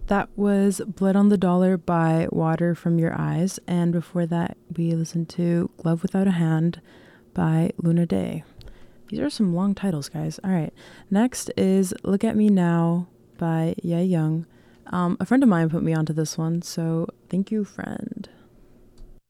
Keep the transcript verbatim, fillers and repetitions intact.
That was Blood on the Dollar by Water from Your Eyes. And before that, we listened to Glove Without a Hand by Luna Day. These are some long titles, guys. All right. Next is Look at Me Now by Ye Young. Um, a friend of mine put me onto this one, so thank you, friend.